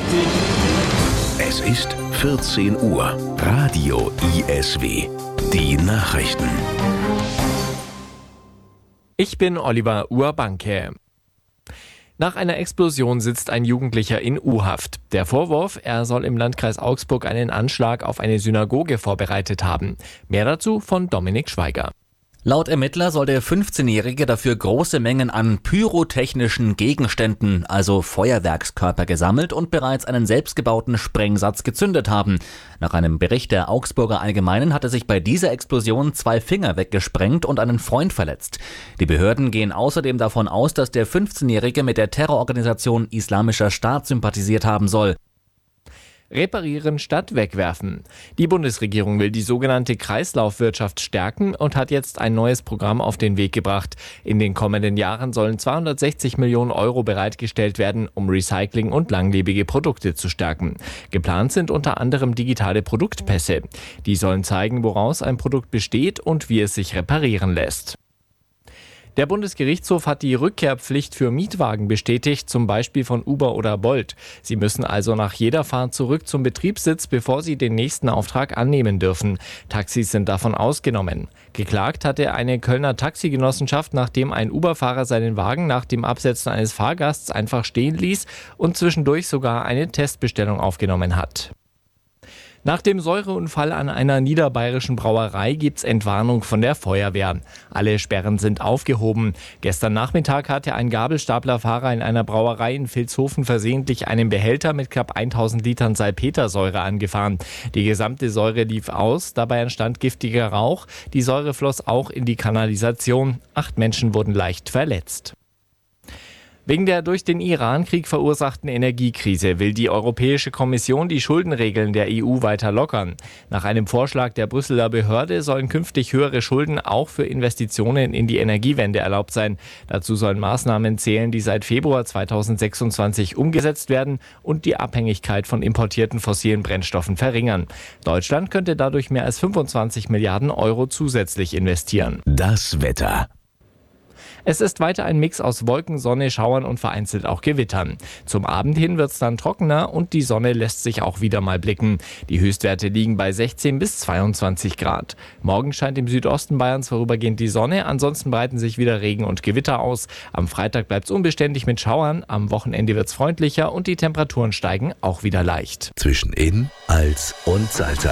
Es ist 14 Uhr. Radio ISW. Die Nachrichten. Ich bin Oliver Urbanke. Nach einer Explosion sitzt ein Jugendlicher in U-Haft. Der Vorwurf, er soll im Landkreis Augsburg einen Anschlag auf eine Synagoge vorbereitet haben. Mehr dazu von Dominik Schweiger. Laut Ermittler soll der 15-Jährige dafür große Mengen an pyrotechnischen Gegenständen, also Feuerwerkskörper, gesammelt und bereits einen selbstgebauten Sprengsatz gezündet haben. Nach einem Bericht der Augsburger Allgemeinen hatte sich bei dieser Explosion 2 Finger weggesprengt und einen Freund verletzt. Die Behörden gehen außerdem davon aus, dass der 15-Jährige mit der Terrororganisation Islamischer Staat sympathisiert haben soll. Reparieren statt wegwerfen. Die Bundesregierung will die sogenannte Kreislaufwirtschaft stärken und hat jetzt ein neues Programm auf den Weg gebracht. In den kommenden Jahren sollen 260 Millionen Euro bereitgestellt werden, um Recycling und langlebige Produkte zu stärken. Geplant sind unter anderem digitale Produktpässe. Die sollen zeigen, woraus ein Produkt besteht und wie es sich reparieren lässt. Der Bundesgerichtshof hat die Rückkehrpflicht für Mietwagen bestätigt, zum Beispiel von Uber oder Bolt. Sie müssen also nach jeder Fahrt zurück zum Betriebssitz, bevor sie den nächsten Auftrag annehmen dürfen. Taxis sind davon ausgenommen. Geklagt hatte eine Kölner Taxigenossenschaft, nachdem ein Uber-Fahrer seinen Wagen nach dem Absetzen eines Fahrgasts einfach stehen ließ und zwischendurch sogar eine Testbestellung aufgenommen hat. Nach dem Säureunfall an einer niederbayerischen Brauerei gibt's Entwarnung von der Feuerwehr. Alle Sperren sind aufgehoben. Gestern Nachmittag hatte ein Gabelstaplerfahrer in einer Brauerei in Vilshofen versehentlich einen Behälter mit knapp 1000 Litern Salpetersäure angefahren. Die gesamte Säure lief aus, dabei entstand giftiger Rauch. Die Säure floss auch in die Kanalisation. 8 Menschen wurden leicht verletzt. Wegen der durch den Iran-Krieg verursachten Energiekrise will die Europäische Kommission die Schuldenregeln der EU weiter lockern. Nach einem Vorschlag der Brüsseler Behörde sollen künftig höhere Schulden auch für Investitionen in die Energiewende erlaubt sein. Dazu sollen Maßnahmen zählen, die seit Februar 2026 umgesetzt werden und die Abhängigkeit von importierten fossilen Brennstoffen verringern. Deutschland könnte dadurch mehr als 25 Milliarden Euro zusätzlich investieren. Das Wetter. Es ist weiter ein Mix aus Wolken, Sonne, Schauern und vereinzelt auch Gewittern. Zum Abend hin wird es dann trockener und die Sonne lässt sich auch wieder mal blicken. Die Höchstwerte liegen bei 16 bis 22 Grad. Morgen scheint im Südosten Bayerns vorübergehend die Sonne, ansonsten breiten sich wieder Regen und Gewitter aus. Am Freitag bleibt es unbeständig mit Schauern, am Wochenende wird es freundlicher und die Temperaturen steigen auch wieder leicht. Zwischen Inn, Alz und Salzach.